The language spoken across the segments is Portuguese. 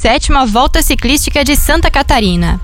17ª Volta Ciclística de Santa Catarina.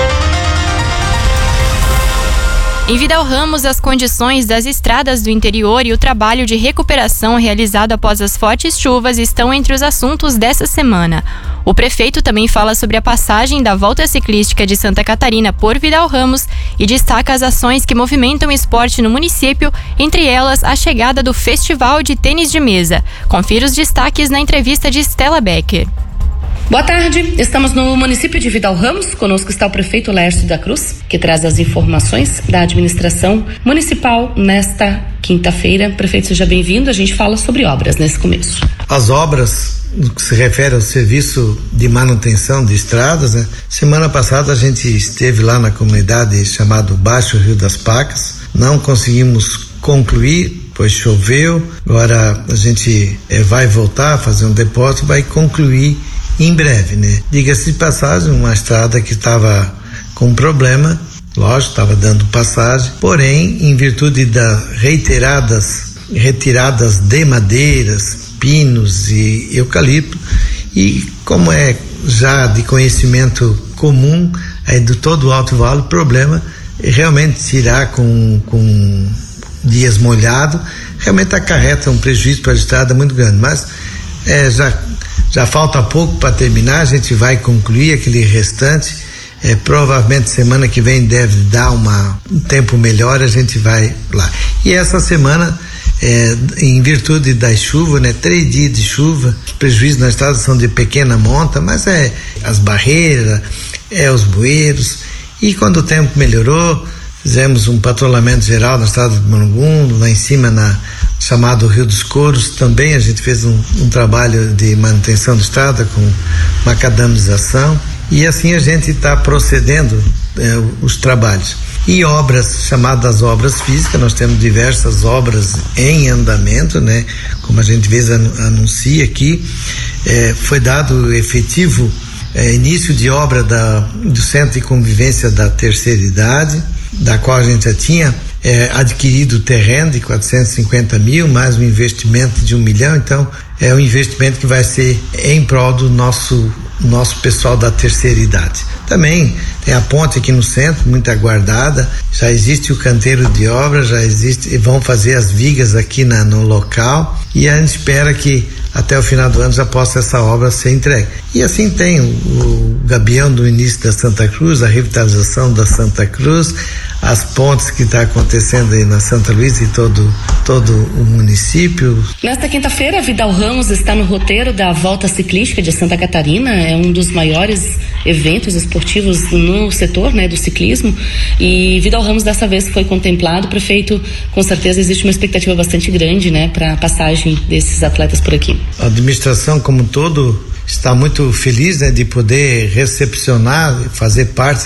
Em Vidal Ramos, as condições das estradas do interior e o trabalho de recuperação realizado após as fortes chuvas estão entre os assuntos dessa semana. O prefeito também fala sobre a passagem da Volta Ciclística de Santa Catarina por Vidal Ramos e destaca as ações que movimentam o esporte no município, entre elas a chegada do Festival de Tênis de Mesa. Confira os destaques na entrevista de Stella Becker. Boa tarde, estamos no município de Vidal Ramos. Conosco está o prefeito Lércio da Cruz, que traz as informações da administração municipal nesta quinta-feira. Prefeito, seja bem-vindo. A gente fala sobre obras nesse começo. As obras, no que se refere ao serviço de manutenção de estradas, né? Semana passada a gente esteve lá na comunidade chamada Baixo Rio das Pacas. Não conseguimos concluir, pois choveu. Agora a gente vai voltar a fazer um depósito, vai concluir em breve, né? Diga-se de passagem, uma estrada que estava com problema, lógico, estava dando passagem, porém, em virtude das retiradas de madeiras, pinos e eucalipto, e como é já de conhecimento comum aí de todo o Alto Vale, o problema é realmente tirar com dias molhados, realmente acarreta um prejuízo para a estrada muito grande, mas já falta pouco para terminar, a gente vai concluir aquele restante, provavelmente semana que vem deve dar um tempo melhor, a gente vai lá. E essa semana, em virtude das chuvas, né, 3 dias de chuva, os prejuízos na estrada são de pequena monta, mas as barreiras, os bueiros, e quando o tempo melhorou, fizemos um patrulhamento geral na estrada de Marangundo, lá em cima chamado Rio dos Couros, também a gente fez um trabalho de manutenção da estrada com macadamização, e assim a gente está procedendo os trabalhos. E obras, chamadas obras físicas, nós temos diversas obras em andamento, né? Como a gente vê anuncia aqui, foi dado efetivo início de obra do Centro de Convivência da Terceira Idade, da qual a gente já tinha adquirido o terreno de 450 mil, mais um investimento de 1 milhão, então é um investimento que vai ser em prol do nosso pessoal da terceira idade. Também tem a ponte aqui no centro, muito aguardada, já existe o canteiro de obra, já existe, vão fazer as vigas aqui no local, e a gente espera que até o final do ano já possa essa obra ser entregue. E assim tem o gabião do início da Santa Cruz, a revitalização da Santa Cruz, as pontes que está acontecendo aí na Santa Luísa e todo o município. Nesta quinta-feira, Vidal Ramos está no roteiro da Volta Ciclística de Santa Catarina, é um dos maiores eventos esportivos no setor, né, do ciclismo, e Vidal Ramos dessa vez foi contemplado. Prefeito, com certeza existe uma expectativa bastante grande, né, para a passagem desses atletas por aqui. A administração como um todo está muito feliz, né, de poder recepcionar, fazer parte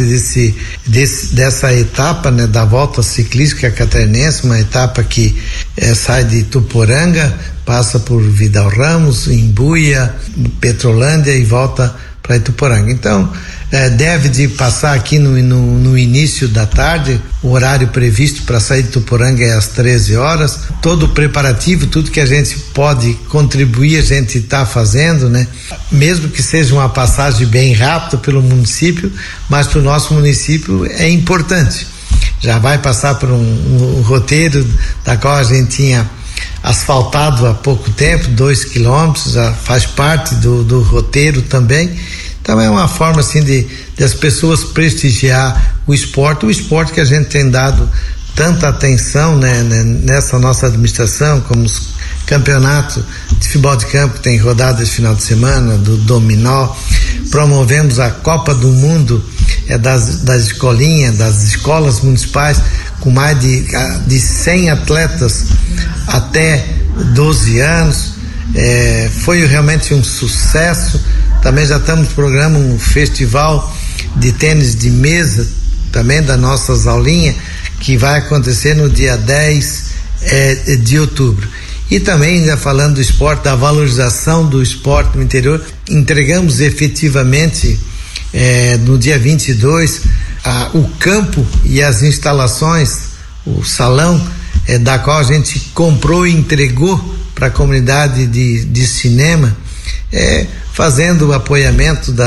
dessa etapa, né, da Volta Ciclística Catarinense, uma etapa que sai de Tuporanga, passa por Vidal Ramos, Imbuia, Petrolândia e volta para Ituporanga. Então, deve de passar aqui no início da tarde. O horário previsto para sair de Tuporanga é às 13 horas. Todo o preparativo, tudo que a gente pode contribuir, a gente está fazendo, né? Mesmo que seja uma passagem bem rápida pelo município, mas para o nosso município é importante. Já vai passar por um roteiro da qual a gente tinha asfaltado há pouco tempo, 2 quilômetros, já faz parte do roteiro também. Então é uma forma assim de as pessoas prestigiar o esporte que a gente tem dado tanta atenção, né, nessa nossa administração, como os campeonatos de futebol de campo que tem rodada esse final de semana, do dominó. Promovemos a Copa do Mundo das escolinhas, das escolas municipais, com mais de 100 atletas até 12 anos. Foi realmente um sucesso. Também já estamos no programa um festival de tênis de mesa, também das nossas aulinhas, que vai acontecer no dia 10 de outubro. E também, ainda falando do esporte, da valorização do esporte no interior, entregamos efetivamente no dia 22 o campo e as instalações, o salão, da qual a gente comprou e entregou para a comunidade de cinema, fazendo o apoiamento